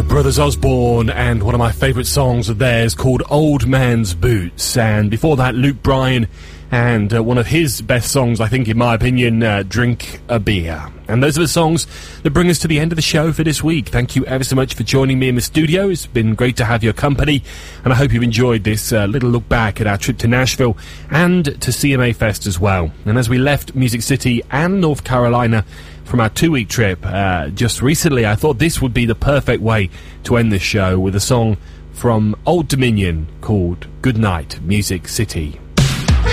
Brothers Osborne and one of my favourite songs of theirs called Old Man's Boots, and before that Luke Bryan and one of his best songs, I think in my opinion, Drink a Beer. And those are the songs that bring us to the end of the show for this week. Thank you ever so much for joining me in the studio. It's been great to have your company, and I hope you've enjoyed this little look back at our trip to Nashville and to CMA Fest as well. And as we left Music City and North Carolina from our 2-week trip just recently, I thought this would be the perfect way to end this show with a song from Old Dominion called Goodnight Music City.